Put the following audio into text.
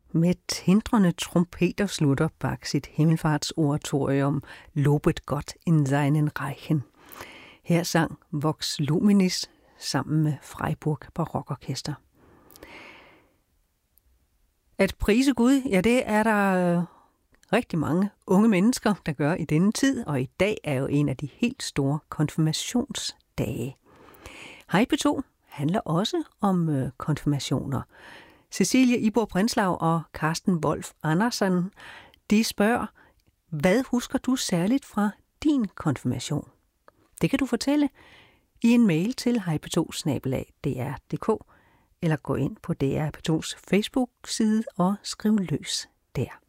Med tindrende trompeter slutter Bach sit himmelfartsoratorium Lobet Gott in seinen Reichen. Her sang Vox Luminis sammen med Freiburg Barokorkester. At prise Gud, ja, det er der rigtig mange unge mennesker, der gør i denne tid, og i dag er jo en af de helt store konfirmationsdage. Hej P2 handler også om konfirmationer. Cecilie Iborg Prinslav og Carsten Wolf Andersen, de spørger, hvad husker du særligt fra din konfirmation? Det kan du fortælle i en mail til hejp2@dr.dk eller gå ind på DR P2's Facebook-side og skriv løs der.